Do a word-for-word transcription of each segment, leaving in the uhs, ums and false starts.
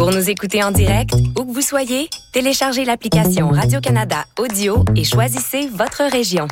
Pour nous écouter en direct, où que vous soyez, téléchargez l'application Radio-Canada Audio et choisissez votre région.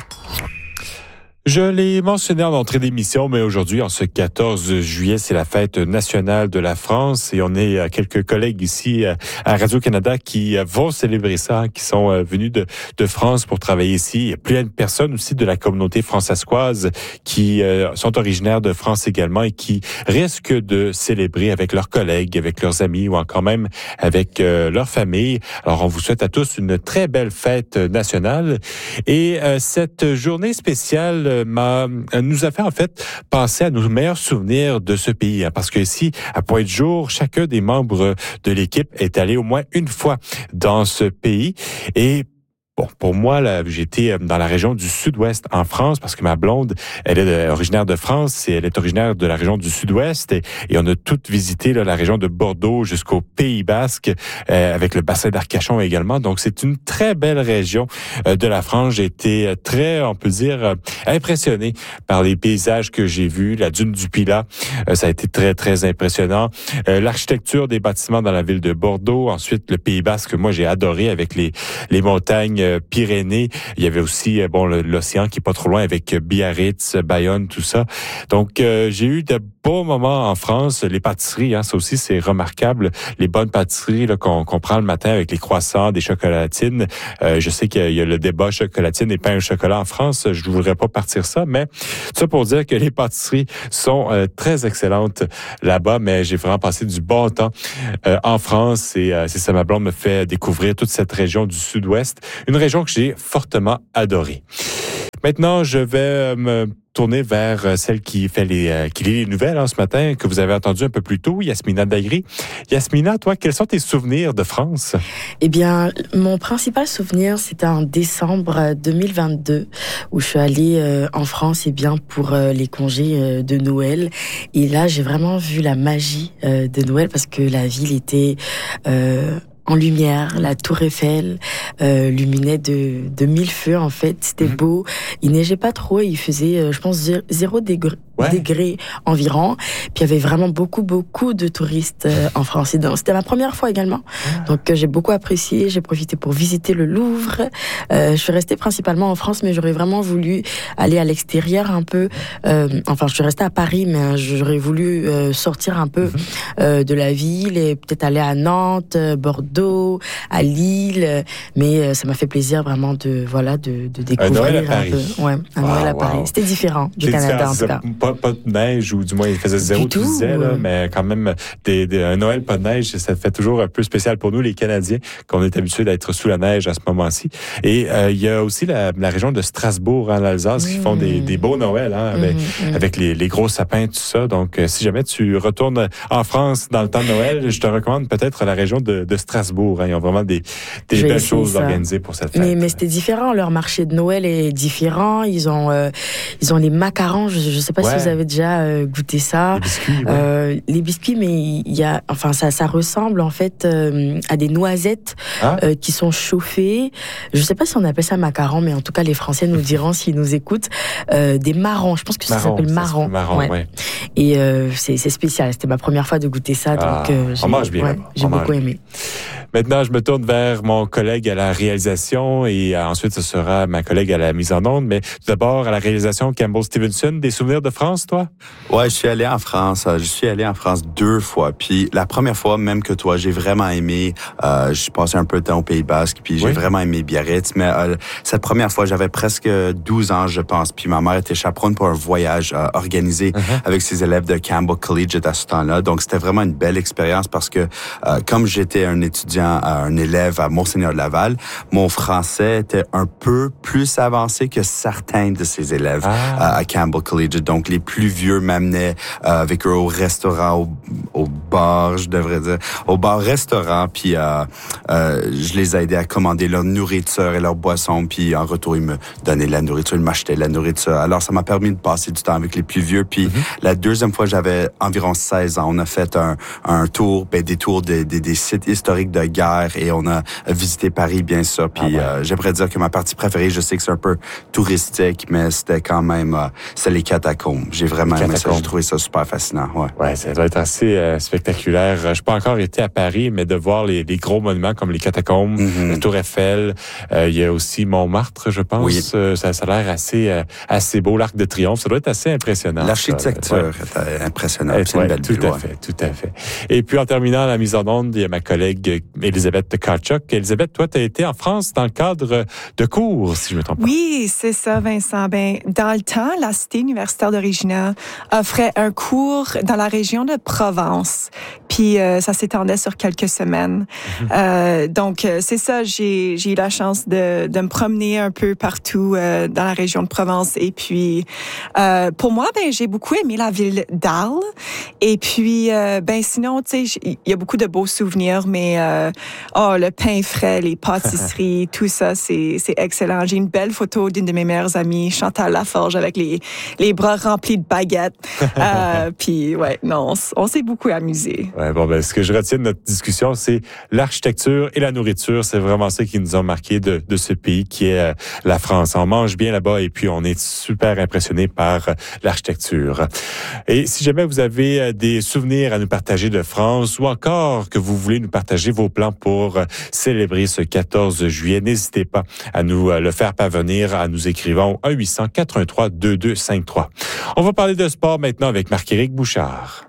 Je l'ai mentionné en entrée d'émission, mais aujourd'hui, en ce quatorze juillet, c'est la fête nationale de la France et on est quelques collègues ici à Radio-Canada qui vont célébrer ça, qui sont venus de, de France pour travailler ici. Il y a plein de personnes aussi de la communauté françaiscoise qui sont originaires de France également et qui risquent de célébrer avec leurs collègues, avec leurs amis ou encore même avec leur famille. Alors, on vous souhaite à tous une très belle fête nationale et cette journée spéciale m'a, nous a fait en fait penser à nos meilleurs souvenirs de ce pays. Hein, parce que ici, à Pointe-Jour, chacun des membres de l'équipe est allé au moins une fois dans ce pays. Et bon, pour moi, là, j'étais dans la région du Sud-Ouest en France parce que ma blonde, elle est originaire de France et elle est originaire de la région du Sud-Ouest et, et on a toutes visité là, la région de Bordeaux jusqu'au Pays Basque euh, avec le bassin d'Arcachon également. Donc, c'est une très belle région euh, de la France. J'ai été très, on peut dire, euh, impressionné par les paysages que j'ai vus. La dune du Pilat, euh, ça a été très, très impressionnant. Euh, l'architecture des bâtiments dans la ville de Bordeaux. Ensuite, le Pays Basque, moi, j'ai adoré avec les, les montagnes Pyrénées. Il y avait aussi bon l'océan qui est pas trop loin avec Biarritz, Bayonne, tout ça. Donc euh, j'ai eu de beaux moments en France. Les pâtisseries, hein, ça aussi c'est remarquable. Les bonnes pâtisseries là, qu'on, qu'on prend le matin avec les croissants, des chocolatines. Euh, je sais qu'il y a le débat chocolatine et pain au chocolat en France. Je ne voudrais pas partir ça, mais ça pour dire que les pâtisseries sont euh, très excellentes là-bas. Mais j'ai vraiment passé du bon temps euh, en France et euh, c'est ça, ma blonde me fait découvrir toute cette région du Sud-Ouest. Une région que j'ai fortement adorée. Maintenant, je vais me tourner vers celle qui fait les qui lit les nouvelles hein, ce matin, que vous avez entendu un peu plus tôt, Yasmina Dagri. Yasmina, toi, quels sont tes souvenirs de France? Eh bien, mon principal souvenir, c'était en décembre deux mille vingt-deux, où je suis allée euh, en France eh bien, pour euh, les congés euh, de Noël. Et là, j'ai vraiment vu la magie euh, de Noël, parce que la ville était... Euh, en lumière, la tour Eiffel euh, luminait de, de mille feux en fait, c'était mmh. beau. Il neigeait pas trop, il faisait, euh, je pense, zéro degré, ouais. degré environ. Puis il y avait vraiment beaucoup, beaucoup de touristes euh, en France. Donc, c'était ma première fois également, ah. donc euh, j'ai beaucoup apprécié. J'ai profité pour visiter le Louvre. Euh, je suis restée principalement en France, mais j'aurais vraiment voulu aller à l'extérieur un peu. Euh, enfin, je suis restée à Paris, mais j'aurais voulu euh, sortir un peu mmh. euh, de la ville et peut-être aller à Nantes, Bordeaux, à Lille, mais ça m'a fait plaisir vraiment de voilà de, de découvrir un Noël à un Paris. peu. Ouais, un wow, Noël à wow. Paris. C'était différent du C'est Canada différent, en tout cas. Pas, pas de neige ou du moins il faisait zéro, tu disais là, mais quand même des, des, un Noël pas de neige, ça fait toujours un peu spécial pour nous les Canadiens qu'on est habitués d'être sous la neige à ce moment-ci. Et euh, il y a aussi la, la région de Strasbourg en Alsace mmh. qui font des, des beaux Noëls hein, avec, mmh. avec les, les gros sapins tout ça. Donc euh, si jamais tu retournes en France dans le temps de Noël, je te recommande peut-être la région de, de Strasbourg. Hein. Ils ont vraiment des, des belles choses ça. organisées pour cette fête. Mais, mais c'était différent. Leur marché de Noël est différent. Ils ont, euh, ils ont les macarons. Je ne sais pas ouais. si vous avez déjà euh, goûté ça. Les biscuits, ouais. euh, les biscuits, mais il y a, enfin, ça, ça ressemble en fait euh, à des noisettes ah. euh, qui sont chauffées. Je ne sais pas si on appelle ça macaron, mais en tout cas, les Français nous diront s'ils nous écoutent. Euh, des marrons. Je pense que marron, ça s'appelle marron. marron ouais. Ouais. Et euh, c'est, c'est spécial. C'était ma première fois de goûter ça, ah. donc euh, j'ai, on mange bien. Ouais, j'ai on beaucoup mange. aimé. Maintenant, je me tourne vers mon collègue à la réalisation et ensuite, ce sera ma collègue à la mise en onde. Mais tout d'abord, à la réalisation, Campbell Stevenson, des souvenirs de France, toi? Ouais, je suis allé en France. Je suis allé en France deux fois. Puis la première fois, même que toi, j'ai vraiment aimé. Euh, je suis passé un peu de temps au Pays Basque, puis j'ai oui. vraiment aimé Biarritz. Mais euh, cette première fois, j'avais presque douze ans, je pense. Puis ma mère était chaperonne pour un voyage euh, organisé uh-huh. avec ses élèves de Campbell Collegiate à ce temps-là. Donc, c'était vraiment une belle expérience parce que euh, comme j'étais un étudiant, un élève à Monseigneur-de-Laval, mon français était un peu plus avancé que certains de ses élèves ah. à Campbell Collegiate. Donc, les plus vieux m'amenaient euh, avec eux au restaurant, au, au bar, je devrais dire, au bar-restaurant, puis euh, euh, je les aidais à commander leur nourriture et leur boisson, puis en retour, ils me donnaient de la nourriture, ils m'achetaient de la nourriture. Alors, ça m'a permis de passer du temps avec les plus vieux. Puis, mm-hmm. la deuxième fois, j'avais environ seize ans. On a fait un, un tour, ben, des tours de, de, des sites historiques de guerre et on a visité Paris, bien sûr. Puis, ah ouais. euh, j'aimerais dire que ma partie préférée, je sais que c'est un peu touristique, mais c'était quand même, euh, c'est les catacombes. catacombes. J'ai vraiment aimé ça. J'ai trouvé ça super fascinant. Ouais, ouais, ça doit être assez euh, spectaculaire. Je n'ai pas encore été à Paris, mais de voir les, les gros monuments comme les catacombes, mm-hmm. la Tour Eiffel, euh, il y a aussi Montmartre, je pense. Oui. Euh, ça, ça a l'air assez, euh, assez beau. L'Arc de Triomphe, ça doit être assez impressionnant. L'architecture ça. est impressionnante. Ouais, c'est une belle tout ville, à ouais. fait, tout à fait. Et puis en terminant la mise en onde, il y a ma collègue Elisabeth Tkachuk. Elisabeth, toi, tu as été en France dans le cadre de cours, si je me trompe pas. Oui, c'est ça, Vincent. Ben, dans le temps, la Cité universitaire d'Origina offrait un cours dans la région de Provence. Puis euh, ça s'étendait sur quelques semaines. Mm-hmm. Euh, donc, c'est ça, j'ai, j'ai eu la chance de, de me promener un peu partout euh, dans la région de Provence. Et puis, euh, pour moi, ben, j'ai beaucoup aimé la ville d'Arles. Et puis, euh, ben, sinon, tu sais, il y a beaucoup de beaux souvenirs, mais euh, oh, le pain frais, les pâtisseries, tout ça, c'est, c'est excellent. J'ai une belle photo d'une de mes meilleures amies, Chantal Laforge, avec les, les bras remplis de baguettes. euh, puis, ouais, non, on, on s'est beaucoup amusé. Ouais, bon, ben, ce que je retiens de notre discussion, c'est l'architecture et la nourriture. C'est vraiment ça qui nous ont marqué de, de ce pays qui est euh, la France. On mange bien là-bas et puis on est super impressionné par euh, l'architecture. Et si jamais vous avez euh, des souvenirs à nous partager de France ou encore que vous voulez nous partager vos plans pour euh, célébrer ce quatorze juillet, n'hésitez pas à nous euh, le faire parvenir en nous écrivant au un huit cents quatre un trois deux deux cinq trois. On va parler de sport maintenant avec Marc-Éric Bouchard.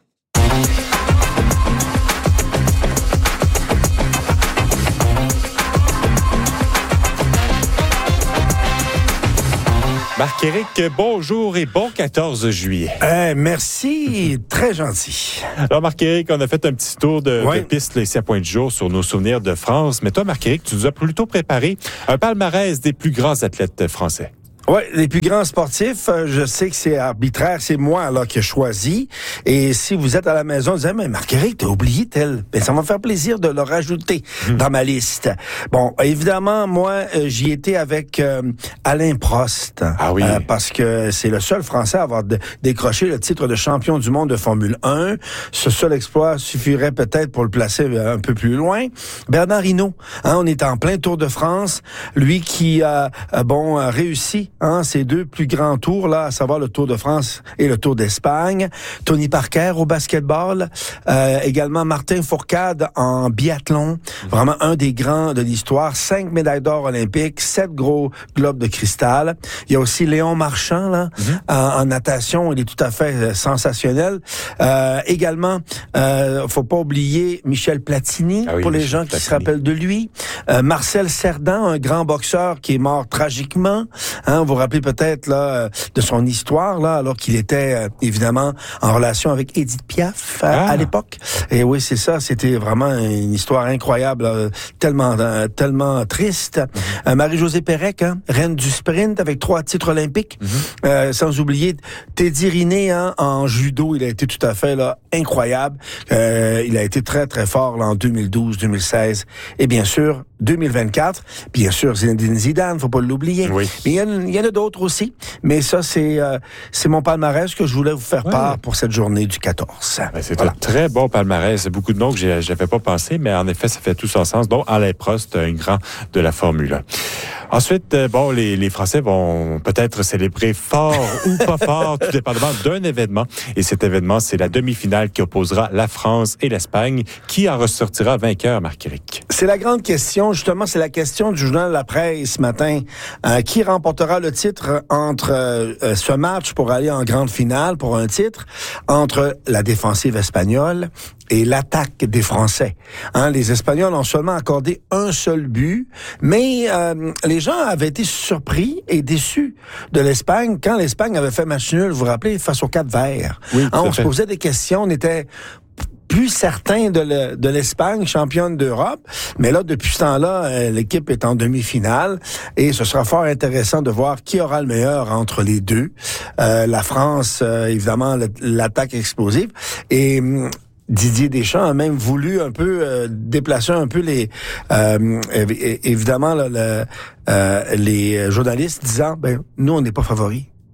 Marc-Éric, bonjour et bon quatorze juillet. Euh, merci, très gentil. Alors Marc-Éric, on a fait un petit tour de, oui. de piste là, ici à Pointe-du-Jour sur nos souvenirs de France. Mais toi, Marc-Éric, tu nous as plutôt préparé un palmarès des plus grands athlètes français. Oui, les plus grands sportifs, je sais que c'est arbitraire, c'est moi là qui ai choisi. Et si vous êtes à la maison, vous dites, mais Marc-Éric, t'as oublié tel. Ben, ça va me faire plaisir de le rajouter mmh. dans ma liste. Bon, évidemment, moi, j'y étais avec euh, Alain Prost. Ah oui. Euh, parce que c'est le seul Français à avoir de, décroché le titre de champion du monde de Formule un. Ce seul exploit suffirait peut-être pour le placer un peu plus loin. Bernard Hinault, hein, on est en plein Tour de France. Lui qui a, euh, bon, a réussi Hein, ces deux plus grands tours, là, à savoir le Tour de France et le Tour d'Espagne. Tony Parker au basketball. Euh, également Martin Fourcade en biathlon. Vraiment un des grands de l'histoire. Cinq médailles d'or olympiques, sept gros globes de cristal. Il y a aussi Léon Marchand, là, mm-hmm. en, en natation. Il est tout à fait euh, sensationnel. Euh, également, euh, faut pas oublier Michel Platini, ah oui, pour les Michel gens Platini. Qui se rappellent de lui. Euh, Marcel Cerdan, un grand boxeur qui est mort tragiquement. Hein, vous vous rappelez peut-être là de son histoire là, alors qu'il était euh, évidemment en relation avec Édith Piaf à, ah. à l'époque. Et oui, c'est ça. C'était vraiment une histoire incroyable, là, tellement euh, tellement triste. Mm-hmm. Euh, Marie-Josée Pérec, hein, reine du sprint avec trois titres olympiques. Mm-hmm. Euh, sans oublier Teddy Riner hein, en judo, il a été tout à fait là incroyable. Euh, il a été très très fort là, en deux mille douze, deux mille seize et bien sûr deux mille vingt-quatre. Bien sûr Zinedine Zidane, faut pas l'oublier. Oui. Mais il y a, il y en a d'autres aussi. Mais ça, c'est euh, c'est mon palmarès que je voulais vous faire ouais. part pour cette journée du quatorze. Ben, c'est voilà. un très bon palmarès. Beaucoup de noms que je n'avais pas pensé, mais en effet, ça fait tout son sens. Donc, Alain Prost, un grand de la Formule un. Ensuite, euh, bon, les, les Français vont peut-être célébrer fort ou pas fort, tout dépendamment d'un événement. Et cet événement, c'est la demi-finale qui opposera la France et l'Espagne. Qui en ressortira vainqueur, Marc-Éric? C'est la grande question. Justement, c'est la question du journal La Presse ce matin. Euh, qui remportera le titre entre euh, ce match pour aller en grande finale pour un titre entre la défensive espagnole et l'attaque des Français. Hein, les Espagnols ont seulement accordé un seul but, mais euh, les gens avaient été surpris et déçus de l'Espagne quand l'Espagne avait fait match nul, vous vous rappelez, face au Cap-Vert. Oui, hein, on se posait des questions, on était plus certain de, le, de l'Espagne, championne d'Europe. Mais là, depuis ce temps-là, euh, l'équipe est en demi-finale et ce sera fort intéressant de voir qui aura le meilleur entre les deux. Euh, la France, euh, évidemment, le, l'attaque explosive. Et hum, Didier Deschamps a même voulu un peu euh, déplacer un peu les euh, évidemment là, le, euh, les journalistes disant ben nous on n'est pas favoris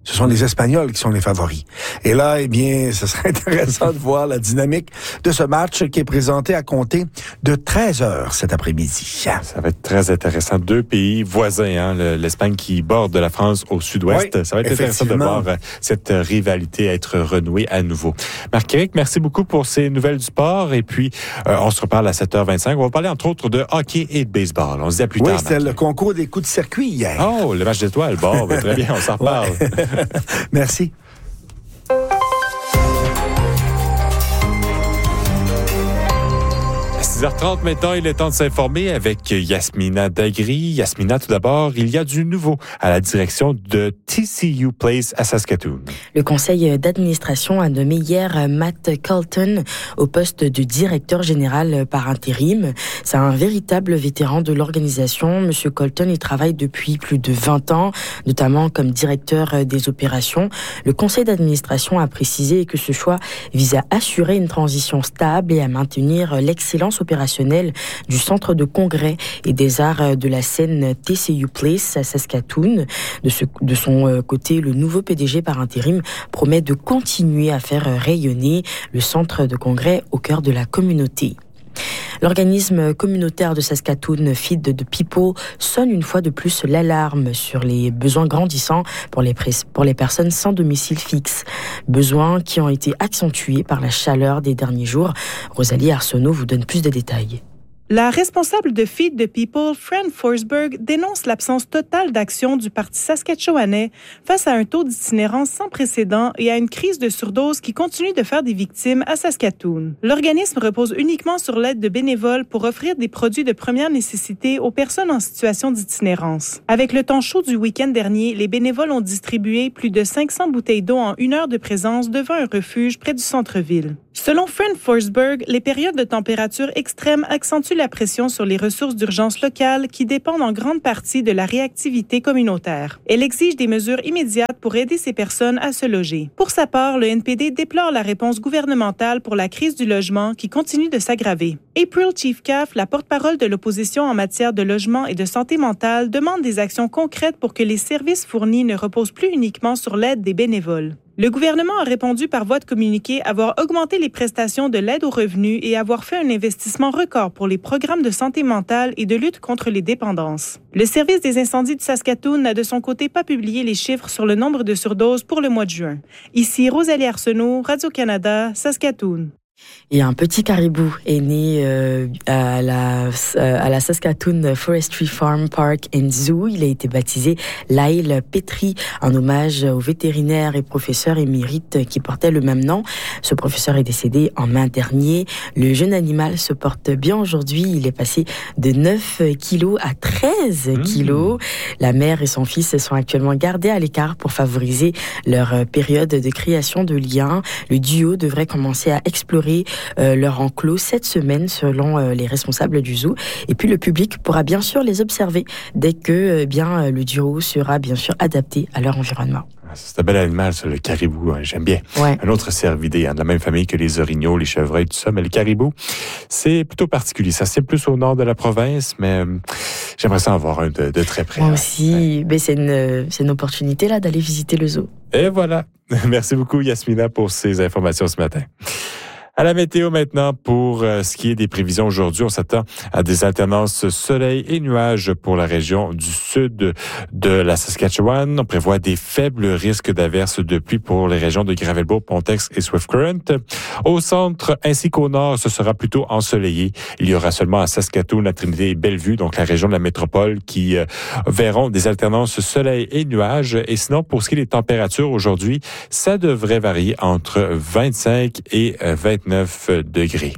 Ce sont les Espagnols qui sont les favoris. Et là, eh bien, ce serait intéressant de voir la dynamique de ce match qui est présenté à compter de treize heures cet après-midi. Ça va être très intéressant. Deux pays voisins, hein, l'Espagne qui borde la France au sud-ouest. Oui, ça va être intéressant de voir euh, cette rivalité être renouée à nouveau. Marc-Éric, merci beaucoup pour ces nouvelles du sport. Et puis, euh, on se reparle à sept heures vingt-cinq. On va parler entre autres de hockey et de baseball. On se dit à plus oui, tard. Oui, c'était le concours des coups de circuit hier. Oh, le match d'étoiles. Bon, ben, très bien, on s'en reparle. Ouais. Merci. six heures trente maintenant, il est temps de s'informer avec Yasmina Dagri. Yasmina, tout d'abord, il y a du nouveau à la direction de T C U Place à Saskatoon. Le conseil d'administration a nommé hier Matt Colton au poste de directeur général par intérim. C'est un véritable vétéran de l'organisation. Monsieur Colton, il travaille depuis plus de vingt ans, notamment comme directeur des opérations. Le conseil d'administration a précisé que ce choix vise à assurer une transition stable et à maintenir l'excellence opérationnelle du centre de congrès et des arts de la scène T C U Place à Saskatoon. De, ce, de son côté, le nouveau P D G par intérim promet de continuer à faire rayonner le centre de congrès au cœur de la communauté. L'organisme communautaire de Saskatoon, Feed the People, sonne une fois de plus l'alarme sur les besoins grandissants pour les, pour les personnes sans domicile fixe. Besoins qui ont été accentués par la chaleur des derniers jours. Rosalie Arsenault vous donne plus de détails. La responsable de Feed the People, Fran Forsberg, dénonce l'absence totale d'action du Parti saskatchewanais face à un taux d'itinérance sans précédent et à une crise de surdose qui continue de faire des victimes à Saskatoon. L'organisme repose uniquement sur l'aide de bénévoles pour offrir des produits de première nécessité aux personnes en situation d'itinérance. Avec le temps chaud du week-end dernier, les bénévoles ont distribué plus de cinq cents bouteilles d'eau en une heure de présence devant un refuge près du centre-ville. Selon Fran Forsberg, les périodes de température extrême accentuent la pression sur les ressources d'urgence locales qui dépendent en grande partie de la réactivité communautaire. Elle exige des mesures immédiates pour aider ces personnes à se loger. Pour sa part, le N P D déplore la réponse gouvernementale pour la crise du logement qui continue de s'aggraver. April Chiefcalf, la porte-parole de l'opposition en matière de logement et de santé mentale, demande des actions concrètes pour que les services fournis ne reposent plus uniquement sur l'aide des bénévoles. Le gouvernement a répondu par voie de communiqué avoir augmenté les prestations de l'aide aux revenus et avoir fait un investissement record pour les programmes de santé mentale et de lutte contre les dépendances. Le service des incendies du Saskatoon n'a de son côté pas publié les chiffres sur le nombre de surdoses pour le mois de juin. Ici Rosalie Arsenault, Radio-Canada, Saskatoon. Et un petit caribou est né euh, à, la, euh, à la Saskatoon Forestry Farm Park and Zoo. Il a été baptisé Lyle Petrie, en hommage au vétérinaire et professeur émérite qui portait le même nom. Ce professeur est décédé en mai dernier. Le jeune animal se porte bien aujourd'hui. Il est passé de neuf kilos à treize kilos. Mmh. La mère et son fils sont actuellement gardés à l'écart pour favoriser leur période de création de liens. Le duo devrait commencer à explorer Euh, leur enclos cette semaine selon euh, les responsables du zoo. Et puis le public pourra bien sûr les observer dès que euh, bien euh, le duo sera bien sûr adapté à leur environnement. C'est un bel animal, ça, le caribou. Hein, j'aime bien. Ouais. Un autre cervidé, hein, de la même famille que les orignaux, les chevreuils, tout ça. Mais le caribou, c'est plutôt particulier. Ça, c'est plus au nord de la province, mais euh, j'aimerais ça en voir un de, de très près. Moi hein. aussi. Ouais. Mais c'est une, c'est une opportunité là d'aller visiter le zoo. Et voilà. Merci beaucoup, Yasmina, pour ces informations ce matin. À la météo maintenant, pour euh, ce qui est des prévisions aujourd'hui, on s'attend à des alternances soleil et nuages pour la région du sud de la Saskatchewan. On prévoit des faibles risques d'averses de pluie pour les régions de Gravelbourg, Pontex et Swift Current. Au centre ainsi qu'au nord, ce sera plutôt ensoleillé. Il y aura seulement à Saskatoon, la Trinité et Bellevue, donc la région de la métropole, qui euh, verront des alternances soleil et nuages. Et sinon, pour ce qui est des températures aujourd'hui, ça devrait varier entre vingt-cinq et vingt-neuf degrés.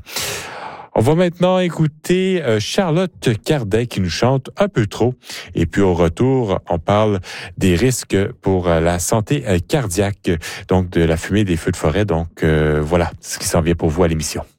On va maintenant écouter Charlotte Cardet qui nous chante Un peu trop. Et puis au retour, on parle des risques pour la santé cardiaque, donc de la fumée des feux de forêt. Donc euh, voilà ce qui s'en vient pour vous à l'émission.